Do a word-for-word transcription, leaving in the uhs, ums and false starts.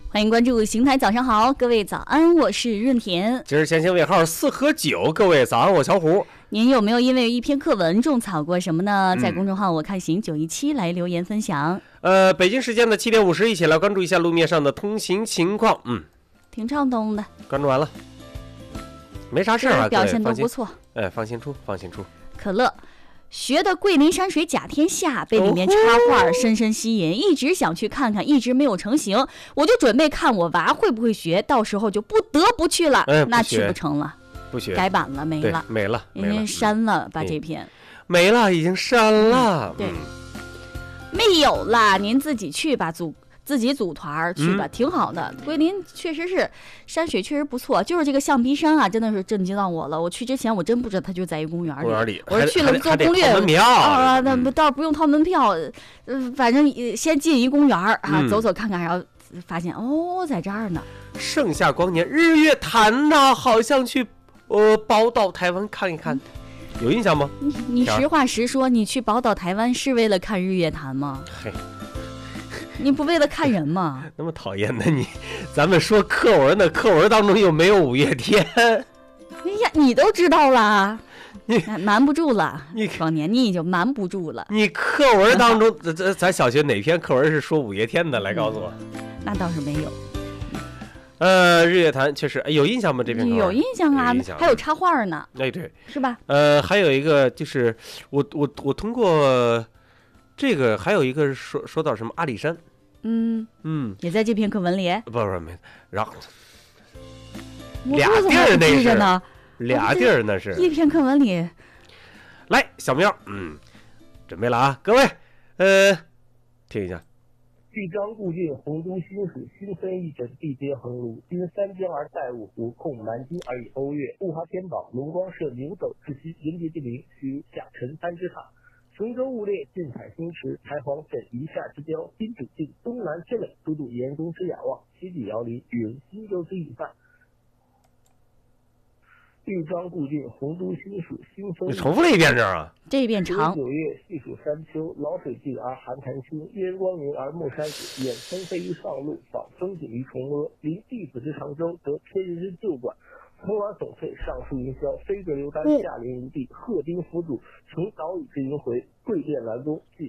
欢迎关注邢台早上好，各位早安，我是润田。 今日先行尾号四和九，各位早安，我小虎。 您有没有因为一篇课文种草过什么呢？在公众号我看行九一七来留言分享。 呃，北京时间的七点五十，一起来关注一下路面上的通行情况。嗯， 挺畅通的。 关注完了，没啥事啊， 表现都不错。 哎，放心出，放心出。 可乐。学的桂林山水甲天下，被里面插画深深吸引，一直想去看看，一直没有成型。我就准备看我娃会不会学，到时候就不得不去了。 哎、 那去不成了， 不学， 改版了，没了， 没了， 已经删了，把这篇、 嗯、没了，已经删了。 嗯、对、嗯，没有啦，您自己去吧，组。自己组团去吧、嗯，挺好的。桂林确实是山水确实不错，就是这个象鼻山啊，真的是震惊到我了。我去之前我真不知道它就在一公园里。 公园里， 我去了做攻略啊，那倒是不用掏门票，呃，反正先进一公园啊、嗯，走走看看，然后发现哦，在这儿呢。 盛夏光年，日月潭呐，好像去呃宝岛台湾看一看。嗯，有印象吗？ 你你实话实说，你去宝岛台湾是为了看日月潭吗？ 嘿。 你不为了看人吗？ 那么讨厌的你，咱们说课文的课文当中又没有五月天。 哎呀，你都知道了，你瞒不住了。你双年你就瞒不住了。 你课文当中，咱咱小学哪篇课文是说五月天的？来告诉我。 嗯、那倒是没有。 呃，日月潭确实有印象吗？这篇课文有印象啊，有还有插画呢。 哎，对， 是吧？ 呃，还有一个就是我我我通过这个，还有一个说说到什么阿里山。 嗯嗯，也在这篇课文里。 不不没，然后俩地儿那是呢， 俩地儿那是一篇课文里。 来，小苗，嗯，准备了啊，各位，呃，听一下。 豫章故郡，洪都新属，新分一整，地接横庐。今三江而带五湖，控蛮荆而以瓯越。物华天宝，龙光射牛斗之西，迎节之灵，许下陈三之塔。琼州雾列，晋彩星驰，台隍镇夷夏之交，宾主境，东南之美，都督严公之雅望，西抵遥陵，与人新州之以范。豫章故郡，洪都新属，新分。 你重复了一遍这啊？ 这一遍长。 九月，细数山丘，老水尽而寒潭清，烟光云而暮山紫，远风飞于上路，访风景于崇阿。临弟子之常州，得天人之旧馆。从而总废，上书云霄，飞者刘丹，下临无地，鹤丁府主，穷岛屿之云回，桂殿兰宗。